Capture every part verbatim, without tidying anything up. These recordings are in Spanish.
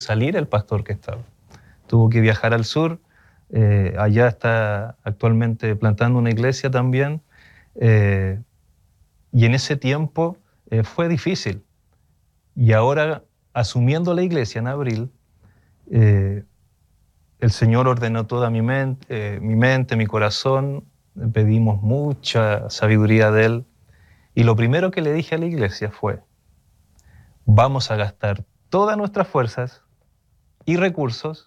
salir el pastor que estaba. Tuvo que viajar al sur, eh, allá está actualmente plantando una iglesia también, eh, y en ese tiempo eh, fue difícil. Y ahora, asumiendo la iglesia en abril, eh, el Señor ordenó toda mi mente, eh, mi mente, mi corazón, pedimos mucha sabiduría de Él, y lo primero que le dije a la iglesia fue: vamos a gastar todas nuestras fuerzas y recursos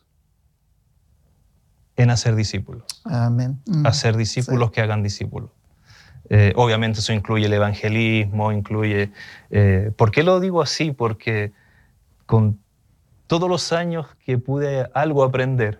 en hacer discípulos. Amén. Mm, hacer discípulos sí. que hagan discípulos. Eh, obviamente eso incluye el evangelismo, incluye... Eh, ¿Por qué lo digo así? Porque con todos los años que pude algo aprender,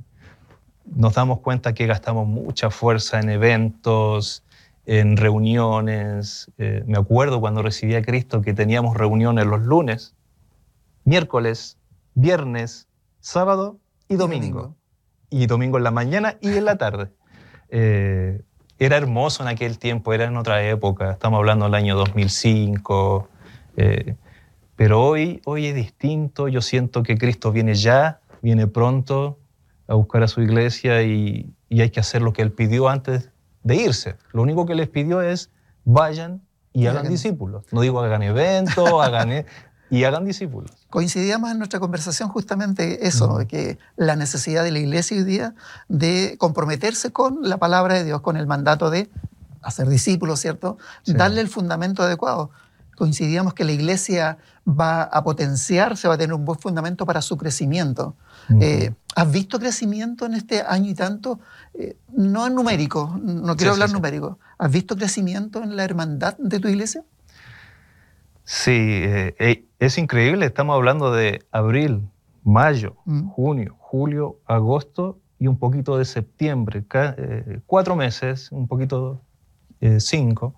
nos damos cuenta que gastamos mucha fuerza en eventos, en reuniones. Eh, me acuerdo cuando recibí a Cristo que teníamos reuniones los lunes, miércoles, viernes, sábado y domingo. Y domingo. Y domingo en la mañana y en la tarde. Eh, era hermoso en aquel tiempo, era en otra época, estamos hablando del año dos mil cinco, eh, pero hoy, hoy es distinto. Yo siento que Cristo viene ya, viene pronto a buscar a su iglesia, y, y hay que hacer lo que Él pidió antes de irse. Lo único que les pidió es: vayan y, y hagan, hagan discípulos. No digo hagan eventos, hagan... E- y hagan discípulos. Coincidíamos en nuestra conversación justamente eso, uh-huh. que la necesidad de la iglesia hoy día de comprometerse con la palabra de Dios, con el mandato de hacer discípulos, ¿cierto? Sí. Darle el fundamento adecuado. Coincidíamos que la iglesia va a potenciarse, va a tener un buen fundamento para su crecimiento. Uh-huh. Eh, ¿Has visto crecimiento en este año y tanto? Eh, no en numérico, no quiero sí, hablar sí, numérico. Sí. ¿Has visto crecimiento en la hermandad de tu iglesia? Sí, eh, es increíble. Estamos hablando de abril, mayo, mm. junio, julio, agosto y un poquito de septiembre. Ca- eh, cuatro meses, un poquito eh, cinco.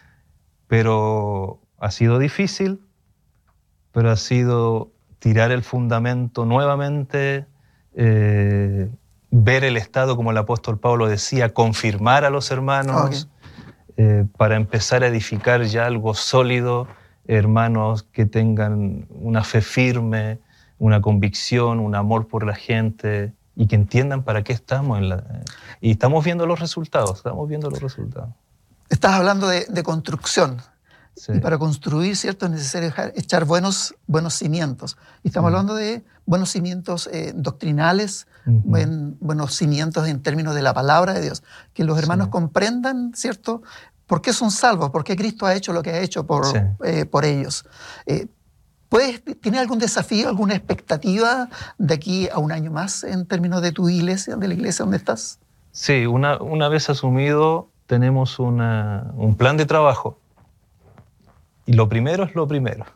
Pero ha sido difícil, pero ha sido tirar el fundamento nuevamente, eh, ver el estado, como el apóstol Pablo decía, confirmar a los hermanos, okay. eh, para empezar a edificar ya algo sólido. Hermanos que tengan una fe firme, una convicción, un amor por la gente, y que entiendan para qué estamos. En la... Y estamos viendo los resultados, estamos viendo los resultados. Estás hablando de, de construcción. Sí. Y para construir, ¿cierto?, es necesario echar buenos, buenos cimientos. Y estamos uh-huh. hablando de buenos cimientos eh, doctrinales, uh-huh. buen, buenos cimientos en términos de la palabra de Dios. Que los hermanos sí. comprendan, ¿cierto?, ¿por qué son salvos? ¿Por qué Cristo ha hecho lo que ha hecho por, sí. eh, por ellos? Eh, ¿puedes, ¿Tienes algún desafío, alguna expectativa de aquí a un año más en términos de tu iglesia, de la iglesia donde estás? Sí, una, una vez asumido, tenemos una, un plan de trabajo. Y lo primero es lo primero.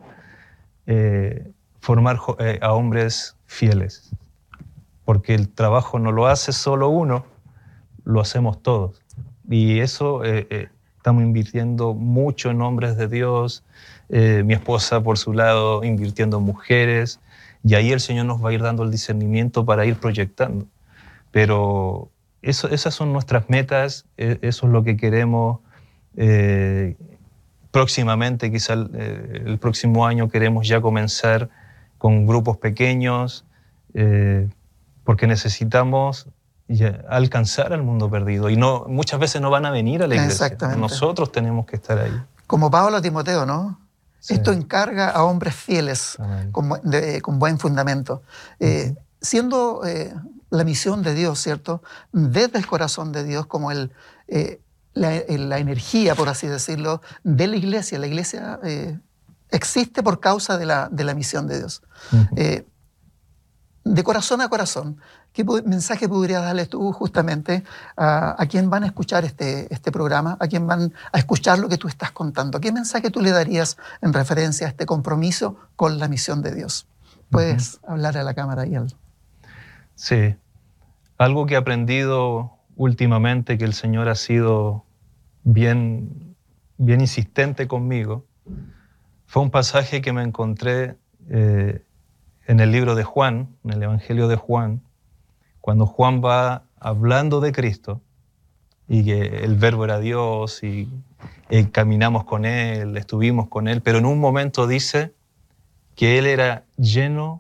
eh, formar eh, a hombres fieles. Porque el trabajo no lo hace solo uno, lo hacemos todos. Y eso, eh, eh, estamos invirtiendo mucho en hombres de Dios, eh, mi esposa por su lado invirtiendo en mujeres, y ahí el Señor nos va a ir dando el discernimiento para ir proyectando. Pero eso, esas son nuestras metas, eh, eso es lo que queremos. Eh, próximamente, quizá el, eh, el próximo año queremos ya comenzar con grupos pequeños, eh, porque necesitamos... y alcanzar al mundo perdido. Y no, muchas veces no van a venir a la iglesia. Exactamente. Nosotros tenemos que estar ahí. Como Pablo a Timoteo, ¿no? Sí. Esto encarga a hombres fieles, con, de, con buen fundamento. Eh, uh-huh. Siendo eh, la misión de Dios, ¿cierto?, desde el corazón de Dios, como el, eh, la, la energía, por así decirlo, de la iglesia. La iglesia eh, existe por causa de la, de la misión de Dios. Uh-huh. Eh, de corazón a corazón, ¿qué mensaje podrías darle tú justamente a, a quien van a escuchar este, este programa, a quien van a escuchar lo que tú estás contando? ¿Qué mensaje tú le darías en referencia a este compromiso con la misión de Dios? ¿Puedes uh-huh. hablar a la cámara y algo? Sí. Algo que he aprendido últimamente, que el Señor ha sido bien, bien insistente conmigo, fue un pasaje que me encontré eh, en el libro de Juan, en el Evangelio de Juan, cuando Juan va hablando de Cristo y que el Verbo era Dios y, y caminamos con Él, estuvimos con Él, pero en un momento dice que Él era lleno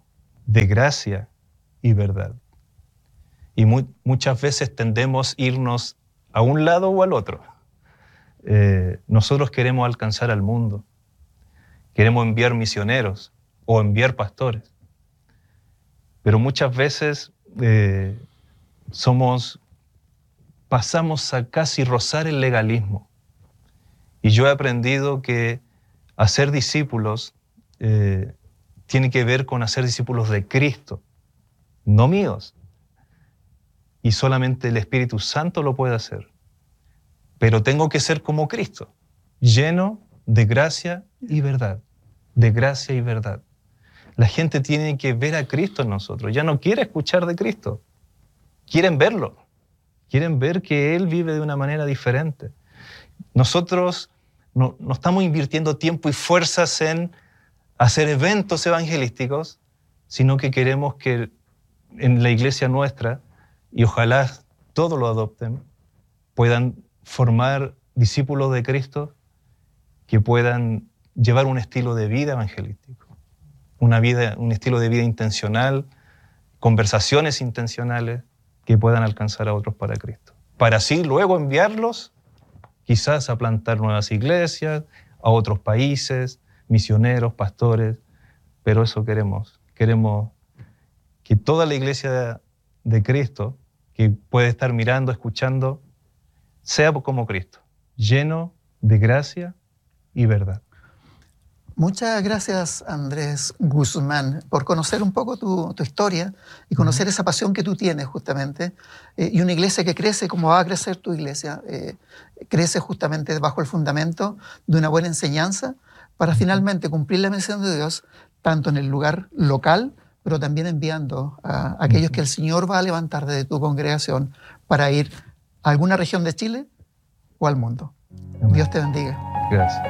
de gracia y verdad. Y muy, muchas veces tendemos a irnos a un lado o al otro. Eh, nosotros queremos alcanzar al mundo, queremos enviar misioneros o enviar pastores, pero muchas veces eh, somos, pasamos a casi rozar el legalismo. Y yo he aprendido que hacer discípulos eh, tiene que ver con hacer discípulos de Cristo, no míos. Y solamente el Espíritu Santo lo puede hacer. Pero tengo que ser como Cristo, lleno de gracia y verdad. De gracia y verdad. La gente tiene que ver a Cristo en nosotros. Ya no quiere escuchar de Cristo. Quieren verlo. Quieren ver que Él vive de una manera diferente. Nosotros no, no estamos invirtiendo tiempo y fuerzas en hacer eventos evangelísticos, sino que queremos que en la iglesia nuestra, y ojalá todos lo adopten, puedan formar discípulos de Cristo que puedan llevar un estilo de vida evangelístico, una vida, un estilo de vida intencional, conversaciones intencionales que puedan alcanzar a otros para Cristo. Para así luego enviarlos quizás a plantar nuevas iglesias, a otros países, misioneros, pastores, pero eso queremos. Queremos que toda la iglesia de, de Cristo, que puede estar mirando, escuchando, sea como Cristo, lleno de gracia y verdad. Muchas gracias, Andrés Guzmán, por conocer un poco tu, tu historia y conocer esa pasión que tú tienes justamente. Eh, y una iglesia que crece como va a crecer tu iglesia, eh, crece justamente bajo el fundamento de una buena enseñanza para finalmente cumplir la misión de Dios, tanto en el lugar local, pero también enviando a aquellos que el Señor va a levantar desde tu congregación para ir a alguna región de Chile o al mundo. Amén. Dios te bendiga. Gracias.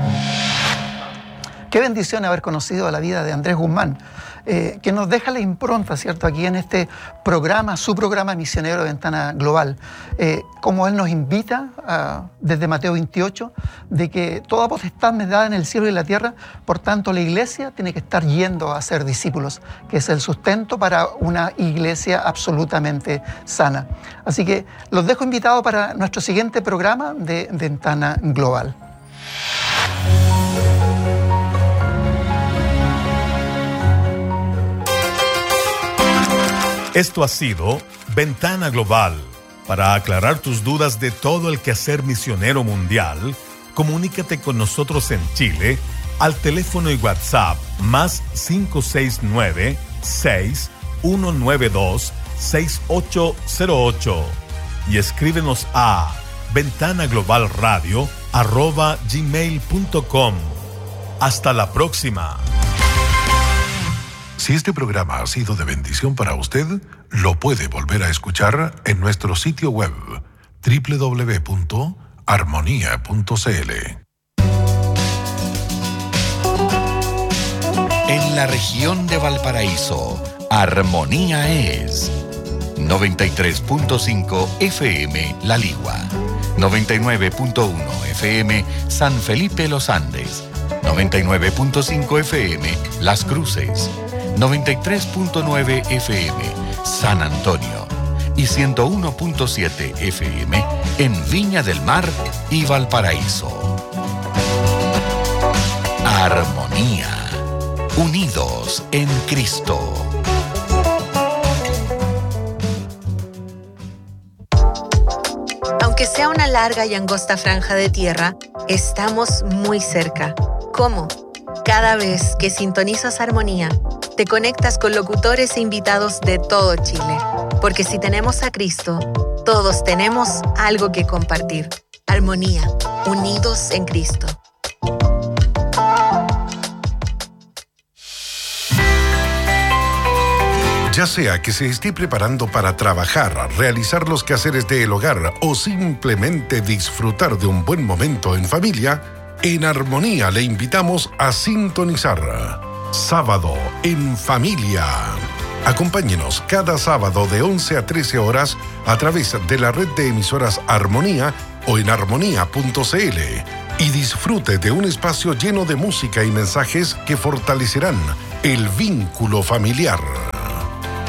Qué bendición haber conocido a la vida de Andrés Guzmán, eh, que nos deja la impronta, ¿cierto?, aquí en este programa, su programa misionero de Ventana Global. Eh, como él nos invita a, desde Mateo veintiocho, de que toda potestad me es dada en el cielo y en la tierra, por tanto la iglesia tiene que estar yendo a ser discípulos, que es el sustento para una iglesia absolutamente sana. Así que los dejo invitados para nuestro siguiente programa de Ventana Global. Esto ha sido Ventana Global. Para aclarar tus dudas de todo el quehacer misionero mundial, comunícate con nosotros en Chile al teléfono y WhatsApp más cinco seis nueve, seis uno nueve dos, seis ocho cero ocho y escríbenos a ventanaglobalradio arroba gmail punto com. Hasta la próxima. Si este programa ha sido de bendición para usted, lo puede volver a escuchar en nuestro sitio web doble u doble u doble u punto armonía punto c l. En la región de Valparaíso, Armonía es noventa y tres punto cinco F M La Ligua, noventa y nueve punto uno F M San Felipe Los Andes, noventa y nueve punto cinco F M Las Cruces, noventa y tres punto nueve F M San Antonio y ciento uno punto siete F M en Viña del Mar y Valparaíso. Armonía, unidos en Cristo. Aunque sea una larga y angosta franja de tierra, estamos muy cerca. ¿Cómo? Cada vez que sintonizas Armonía, te conectas con locutores e invitados de todo Chile. Porque si tenemos a Cristo, todos tenemos algo que compartir. Armonía, unidos en Cristo. Ya sea que se esté preparando para trabajar, realizar los quehaceres del hogar o simplemente disfrutar de un buen momento en familia, en Armonía le invitamos a sintonizar Sábado en Familia. Acompáñenos cada sábado de once a trece horas a través de la red de emisoras Armonía o en armonía punto c l y disfrute de un espacio lleno de música y mensajes que fortalecerán el vínculo familiar.